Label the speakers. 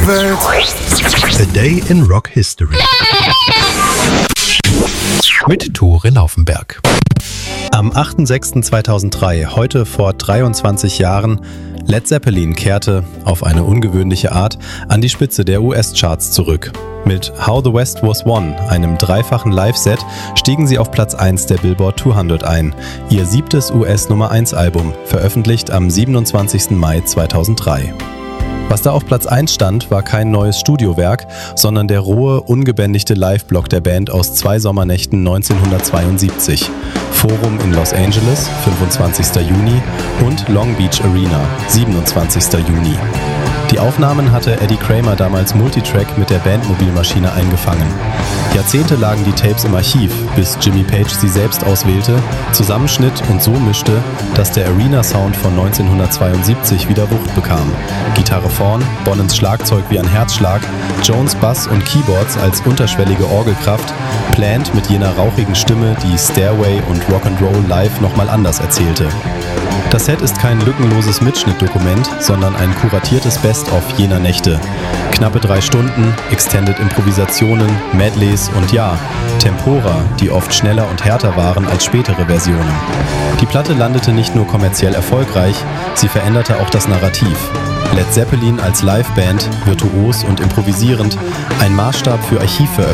Speaker 1: Musikwelt.
Speaker 2: A Day in Rock History. Mit Tore Laufenberg. Am 8.6.2003, heute vor 23 Jahren, Led Zeppelin kehrte, auf eine ungewöhnliche Art, an die Spitze der US-Charts zurück. Mit How the West Was Won, einem dreifachen Live-Set, stiegen sie auf Platz 1 der Billboard 200 ein, ihr 7. US-Nummer-1-Album, veröffentlicht am 27. Mai 2003. Was da auf Platz 1 stand, war kein neues Studiowerk, sondern der rohe, ungebändigte Live-Block der Band aus 2 Sommernächten 1972. Forum in Los Angeles, 25. Juni, und Long Beach Arena, 27. Juni. Die Aufnahmen hatte Eddie Kramer damals Multitrack mit der Bandmobilmaschine eingefangen. Jahrzehnte lagen die Tapes im Archiv, bis Jimmy Page sie selbst auswählte, zusammenschnitt und so mischte, dass der Arena-Sound von 1972 wieder Wucht bekam. Gitarre vorn, Bonnens Schlagzeug wie ein Herzschlag, Jones Bass und Keyboards als unterschwellige Orgelkraft, Plant mit jener rauchigen Stimme, die Stairway und Rock'n'Roll live nochmal anders erzählte. Das Set ist kein lückenloses Mitschnittdokument, sondern ein kuratiertes Best-of jener Nächte. Knappe 3 Stunden, Extended Improvisationen, Medleys und ja, Tempora, die oft schneller und härter waren als spätere Versionen. Die Platte landete nicht nur kommerziell erfolgreich, sie veränderte auch das Narrativ. Led Zeppelin als Liveband, virtuos und improvisierend, ein Maßstab für Archivveröffentlichungen